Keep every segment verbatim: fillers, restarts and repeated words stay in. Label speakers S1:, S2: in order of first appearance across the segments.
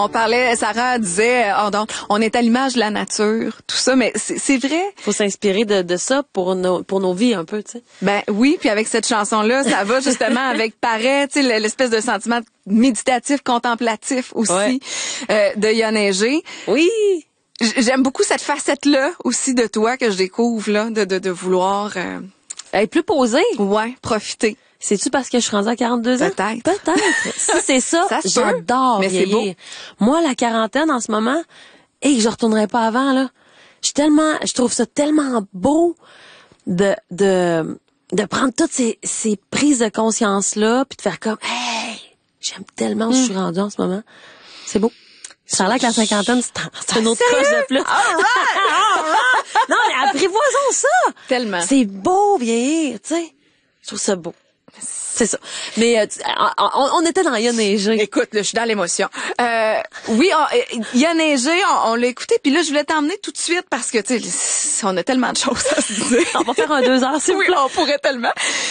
S1: on parlait, Sarah disait, oh, donc, on est à l'image de la nature, tout ça, mais c'est, c'est vrai.
S2: Faut s'inspirer de, de ça pour nos, pour nos vies un peu, tu sais.
S1: Ben oui, puis avec cette chanson-là, ça va justement avec Paraît, tu sais, l'espèce de sentiment méditatif, contemplatif aussi, ouais. euh, de Il a neigé.
S2: Oui.
S1: J'aime beaucoup cette facette-là aussi de toi que je découvre, là, de, de, de vouloir... Euh...
S2: être plus posée.
S1: Ouais, profiter.
S2: C'est-tu parce que je suis rendue à quarante-deux ans?
S1: Peut-être.
S2: Peut-être. Si c'est ça, ça j'adore
S1: mais
S2: vieillir.
S1: C'est beau.
S2: Moi, la quarantaine en ce moment, et je retournerai pas avant, là. Je suis tellement, je trouve ça tellement beau de, de, de prendre toutes ces, ces prises de conscience-là puis de faire comme, hey, j'aime tellement où mm. je suis rendue en ce moment. C'est beau. Ça a l'air que la cinquantaine, c'est une autre coche de plus.
S1: All right, all right.
S2: Non, mais apprivoisons ça!
S1: Tellement.
S2: C'est beau vieillir, tu sais. Je trouve ça beau. C'est ça. Mais euh, on, on était dans Il a neigé.
S1: Écoute, là, je suis dans l'émotion. Euh, oui, on, Il a neigé, on, on l'a écouté, puis là, je voulais t'emmener tout de suite parce que, tu sais, on a tellement de choses à se dire.
S2: On va faire un deux heures, s'il vous
S1: plaît.
S2: Oui,
S1: on pourrait tellement.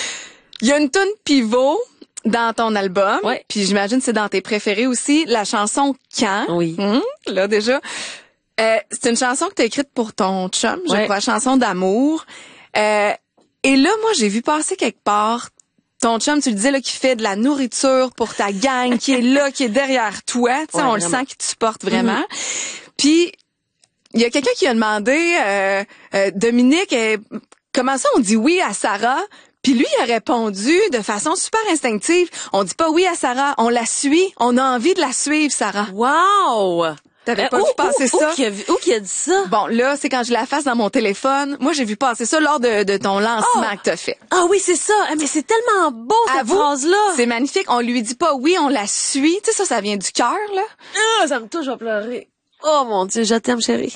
S1: Il y a une toune pivot dans ton album,
S2: ouais.
S1: Puis j'imagine que c'est dans tes préférés aussi, la chanson Quand.
S2: Oui.
S1: Hum, là, déjà. Euh, c'est une chanson que tu as écrite pour ton chum, je
S2: ouais.
S1: crois, chanson d'amour. Euh, et là, moi, j'ai vu passer quelque part ton chum, tu le disais, là, qui fait de la nourriture pour ta gang, qui est là, qui est derrière toi. Tu sais,
S2: ouais,
S1: on
S2: vraiment.
S1: le sent qu'il te supporte vraiment.
S2: Mm-hmm.
S1: Puis, il y a quelqu'un qui a demandé, euh, euh, Dominique, euh, comment ça on dit oui à Sarah? Puis lui, il a répondu de façon super instinctive. On dit pas oui à Sarah, on la suit. On a envie de la suivre, Sarah.
S2: Wow!
S1: T'avais
S2: euh,
S1: pas
S2: où,
S1: vu passer
S2: où,
S1: ça?
S2: Où qui, a, où qui a dit ça?
S1: Bon, là, c'est quand je la fasse dans mon téléphone. Moi, j'ai vu passer ça lors de, de ton lancement
S2: oh!
S1: que t'as fait.
S2: Ah oui, c'est ça. Mais c'est tellement beau, cette
S1: Avoue,
S2: phrase-là.
S1: C'est magnifique. On lui dit pas oui, on la suit. Tu sais, ça, ça vient du cœur, là.
S2: Ah, ça me touche, je vais pleurer. Oh mon Dieu, je t'aime, chérie.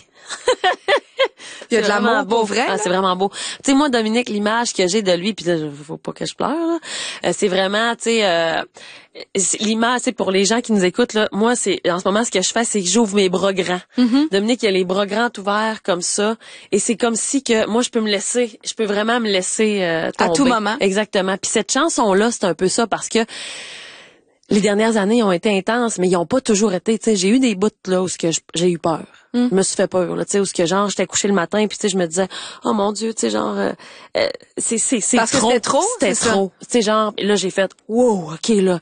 S1: Il y a de l'amour beau vrai.
S2: Ah, c'est vraiment beau. Tu sais, moi, Dominique, l'image que j'ai de lui, puis là, faut pas que je pleure, là, euh, c'est vraiment, tu sais, euh, l'image, c'est pour les gens qui nous écoutent, là, moi, c'est, en ce moment, ce que je fais, c'est que j'ouvre mes bras grands. Mm-hmm. Dominique, il a les bras grands ouverts comme ça, et c'est comme si que, moi, je peux me laisser, je peux vraiment me laisser euh, tomber.
S1: À tout moment.
S2: Exactement. Puis cette chanson-là, c'est un peu ça, parce que les dernières années ont été intenses, mais ils ont pas toujours été, tu sais, j'ai eu des bouts, là, où ce que j'ai eu peur. Mm. Je me suis fait peur, là, tu sais, où ce que genre j'étais couchée le matin puis tu sais je me disais oh mon Dieu, tu sais genre euh, euh, c'est c'est c'est
S1: Parce
S2: trop,
S1: que c'était trop,
S2: c'était trop. Tu sais genre là j'ai fait wow, OK là.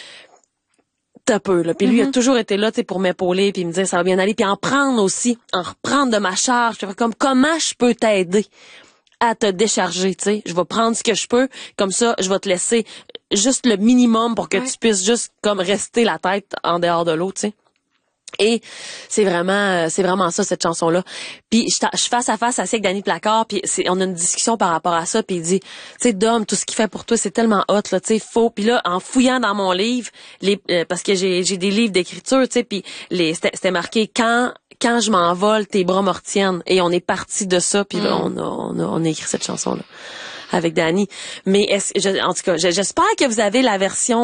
S2: T'as peu là. Puis lui mm-hmm. a toujours été là, tu sais pour m'épauler puis me dire ça va bien aller puis en prendre aussi, en reprendre de ma charge, puis comme comment je peux t'aider à te décharger, tu sais. Je vais prendre ce que je peux, comme ça je vais te laisser juste le minimum pour que ouais. tu puisses juste comme rester la tête en dehors de l'eau, tu sais. Et c'est vraiment c'est vraiment ça cette chanson là. Puis je, je face à face avec Danny Placard puis c'est on a une discussion par rapport à ça puis il dit tu sais Dom tout ce qu'il fait pour toi c'est tellement hot là, tu sais faux. Puis là en fouillant dans mon livre les euh, parce que j'ai j'ai des livres d'écriture, tu sais puis les c'était, c'était marqué quand quand je m'envole tes bras me retiennent et on est parti de ça puis mm. là on a, on a on a écrit cette chanson là avec Danny. Mais est-ce je, en tout cas j'espère que vous avez la version